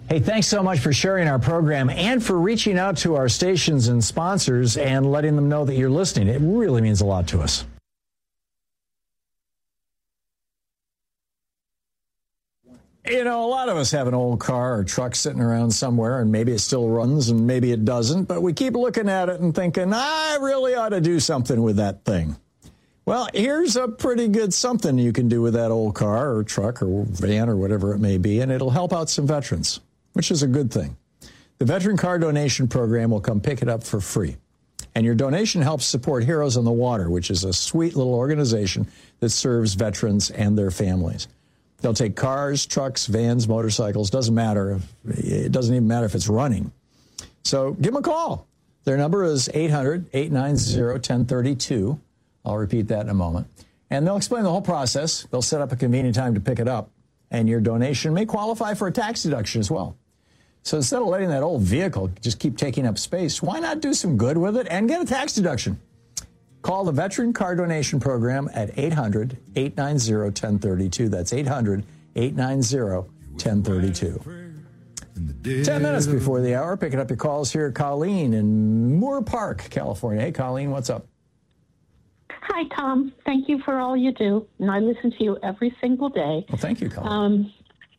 Hey, thanks so much for sharing our program and for reaching out to our stations and sponsors and letting them know that you're listening. It really means a lot to us. You know, a lot of us have an old car or truck sitting around somewhere, and maybe it still runs and maybe it doesn't, but we keep looking at it and thinking, I really ought to do something with that thing. Well, here's a pretty good something you can do with that old car or truck or van or whatever it may be, and it'll help out some veterans, which is a good thing. The Veteran Car Donation Program will come pick it up for free. And your donation helps support Heroes on the Water, which is a sweet little organization that serves veterans and their families. They'll take cars, trucks, vans, motorcycles. Doesn't matter. It doesn't even matter if it's running. So give them a call. Their number is 800-890-1032. I'll repeat that in a moment. And they'll explain the whole process. They'll set up a convenient time to pick it up. And your donation may qualify for a tax deduction as well. So instead of letting that old vehicle just keep taking up space, why not do some good with it and get a tax deduction? Call the Veteran Car Donation Program at 800-890-1032. That's 800-890-1032. 10 minutes before the hour, picking up your calls here, Colleen in Moore Park, California. Hey, Colleen, what's up? Hi, Tom. Thank you for all you do. And I listen to you every single day. Well, thank you, Colleen.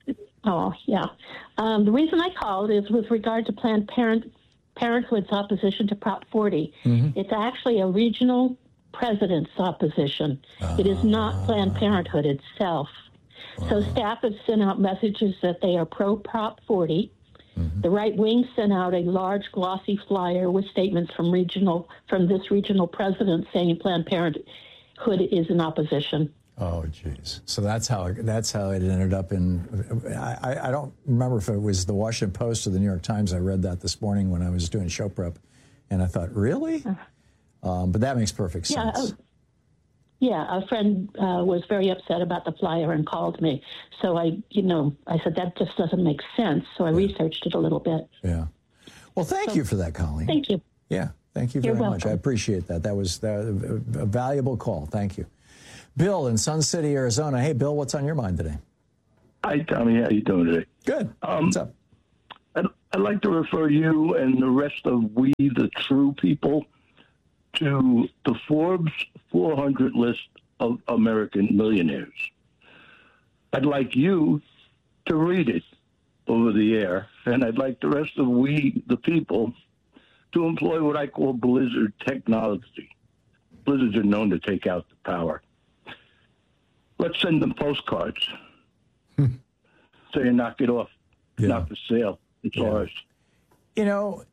The reason I called is with regard to Planned Parenthood's opposition to Prop 40. Mm-hmm. It's actually a regional president's opposition. It is not Planned Parenthood itself. So staff have sent out messages that they are pro-Prop 40. Mm-hmm. The right wing sent out a large glossy flyer with statements from this regional president saying Planned Parenthood is in opposition. Oh, geez. So that's how it ended up in. I don't remember if it was the Washington Post or the New York Times. I read that this morning when I was doing show prep, and I thought, really? But that makes perfect sense. A friend was very upset about the flyer and called me. So I said that just doesn't make sense. So I researched it a little bit. Yeah. Well, thank you for that, Colleen. Thank you. Yeah, thank you very much. I appreciate that. That was a valuable call. Thank you. Bill in Sun City, Arizona. Hey, Bill, what's on your mind today? Hi, Tommy. How you doing today? Good. What's up? I'd like to refer you and the rest of we, the true people, to the Forbes 400 list of American millionaires. I'd like you to read it over the air, and I'd like the rest of we, the people, to employ what I call blizzard technology. Blizzards are known to take out the power. Let's send them postcards. Saying, knock it off. Not for sale. It's ours. You know,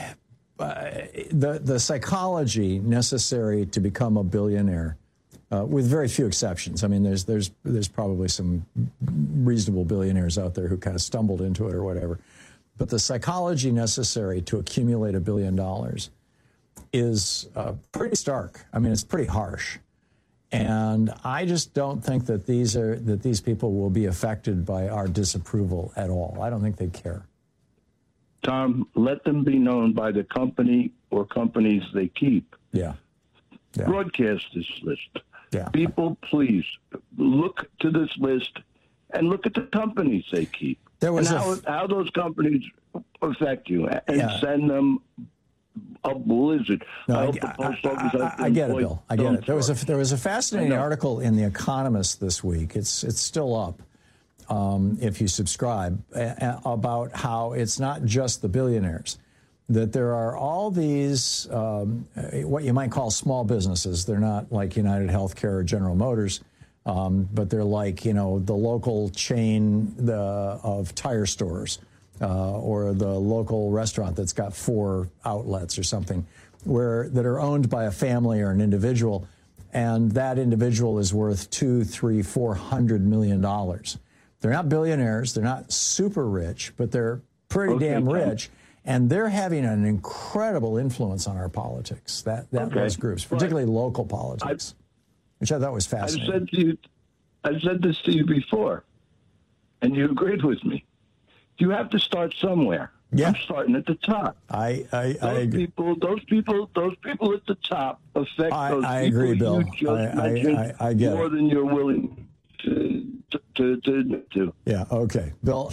the psychology necessary to become a billionaire, with very few exceptions. I mean, there's probably some reasonable billionaires out there who kind of stumbled into it or whatever. But the psychology necessary to accumulate $1 billion is pretty stark. I mean, it's pretty harsh. And I just don't think that these people will be affected by our disapproval at all. I don't think they care. Tom, let them be known by the company or companies they keep. Yeah. Broadcast this list. Yeah. People, please look to this list and look at the companies they keep. How those companies affect you, and send them a blizzard. No, I get it, Bill. I get it. There was a fascinating article in The Economist this week. It's still up if you subscribe, about how it's not just the billionaires, that there are all these what you might call small businesses. They're not like United Healthcare or General Motors, but they're like, the local chain of tire stores. Or the local restaurant that's got 4 outlets or something, that are owned by a family or an individual, and that individual is worth $200-400 million. They're not billionaires, they're not super rich, but they're pretty damn rich, and they're having an incredible influence on our politics. Those groups, particularly local politics, which I thought was fascinating. I've said this to you before, and you agreed with me. You have to start somewhere. Yeah. I'm starting at the top. I agree. Those people at the top affect those I agree, Bill. I get more than you're willing to. Yeah. Okay, Bill. Thank you.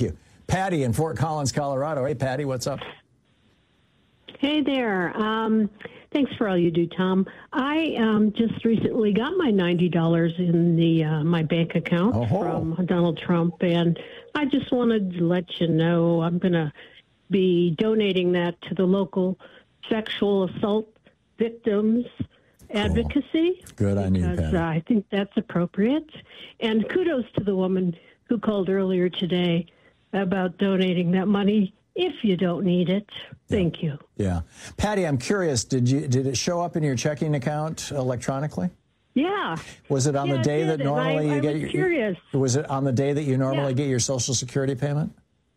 Patty in Fort Collins, Colorado. Hey, Patty, what's up? Hey there. Thanks for all you do, Tom. I just recently got my $90 in my bank account from Donald Trump, and I just wanted to let you know I'm going to be donating that to the local sexual assault victims advocacy. Good on you, Patty. Because I think that's appropriate. And kudos to the woman who called earlier today about donating that money if you don't need it. Thank you. Yeah. Patty, I'm curious, did it show up in your checking account electronically? Yeah. Was it on the day that normally you get your... curious. Was it on the day that you normally get your Social Security payment?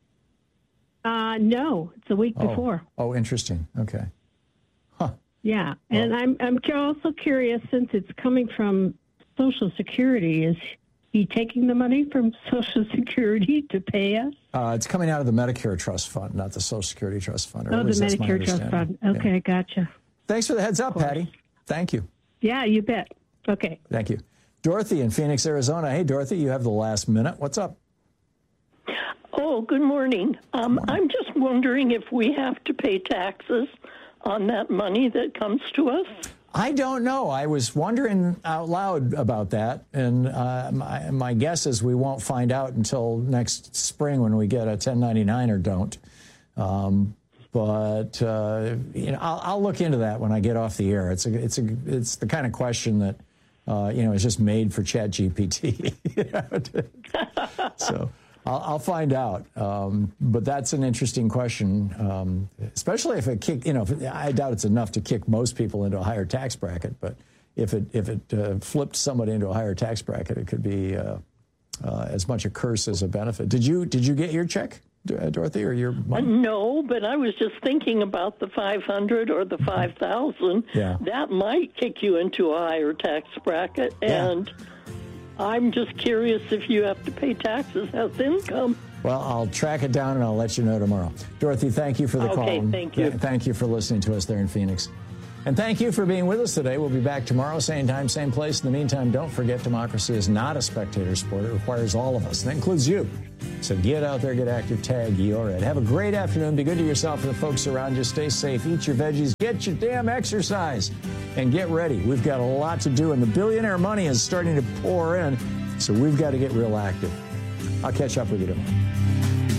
No, it's a week before. Oh, interesting. Okay. Huh. Yeah, and I'm also curious, since it's coming from Social Security, is he taking the money from Social Security to pay us? It's coming out of the Medicare Trust Fund, not the Social Security Trust Fund. Oh, the Medicare Trust Fund. Okay, gotcha. Thanks for the heads up, Patty. Thank you. Yeah, you bet. Okay. Thank you. Dorothy in Phoenix, Arizona. Hey, Dorothy, you have the last minute. What's up? Oh, good morning. I'm just wondering if we have to pay taxes on that money that comes to us. I don't know. I was wondering out loud about that, and my guess is we won't find out until next spring when we get a 1099 or don't. But I'll look into that when I get off the air. It's the kind of question that is just made for ChatGPT. So I'll find out. But that's an interesting question, especially if it kicked. I doubt it's enough to kick most people into a higher tax bracket. But if it flipped somebody into a higher tax bracket, it could be as much a curse as a benefit. Did you get your check, Dorothy, or your money? No, but I was just thinking about the 500 or the 5,000. Yeah. That might kick you into a higher tax bracket, and I'm just curious if you have to pay taxes as income. Well, I'll track it down and I'll let you know tomorrow. Dorothy, thank you for the call. Okay, thank you. Thank you for listening to us there in Phoenix. And thank you for being with us today. We'll be back tomorrow, same time, same place. In the meantime, don't forget democracy is not a spectator sport. It requires all of us. And that includes you. So get out there, get active, tag YOURED. Have a great afternoon. Be good to yourself and the folks around you. Stay safe. Eat your veggies. Get your damn exercise. And get ready. We've got a lot to do. And the billionaire money is starting to pour in. So we've got to get real active. I'll catch up with you tomorrow.